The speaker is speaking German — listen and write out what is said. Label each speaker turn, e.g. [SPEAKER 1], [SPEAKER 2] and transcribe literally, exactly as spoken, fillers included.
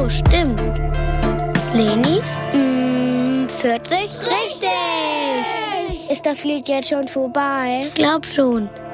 [SPEAKER 1] so, stimmt. Leni?
[SPEAKER 2] Mm, vierzig?
[SPEAKER 1] Richtig!
[SPEAKER 2] Ist das Lied jetzt schon vorbei?
[SPEAKER 1] Ich glaub schon.